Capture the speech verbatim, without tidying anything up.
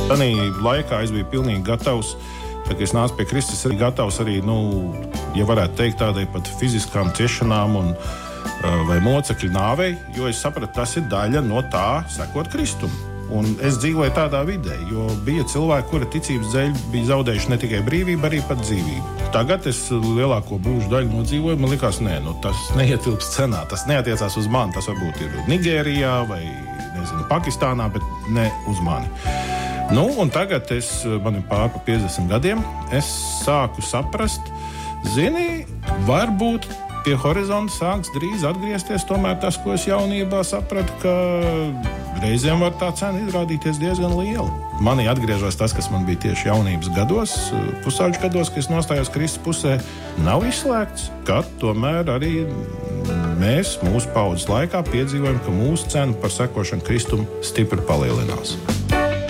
Tanī laikā es biju pilnīgi gatavs, tā kā es nācu pie Kristus, arī gatavs arī, nu, ja varētu teikt, tādai pat fiziskām ciešanām un vai mocekļu nāvei, jo es sapratu, tas ir daļa no tā sekot Kristum. Un es dzīvoju tādā vidē, jo bija cilvēki, kuri ticības dēļ bija zaudējuši ne tikai brīvību, arī pat dzīvību. Tagad es lielāko mūžu daļu nodzīvoju, man likās, nē, nu, tas neietilpst cenā, tas neatiecās uz mani, tas varbūt ir Nigērijā vai, nezinu, Pakistānā, bet ne uz mani. Nu, un tagad es, man ir pār pa piecdesmit gadiem, es sāku saprast, zini, varbūt pie horizonta sāks drīz atgriezties tomēr tas, ko es jaunībā sapratu, ka reizēm var tā cena izrādīties diezgan liela. Manī atgriežas tas, kas man bija tieši jaunības gados, pusauģu gados, kad es nostājos Kristus pusē, nav izslēgts, ka tomēr arī mēs mūsu paudzes laikā piedzīvojam, ka mūsu cena par sekošanu Kristum stipri palielinās.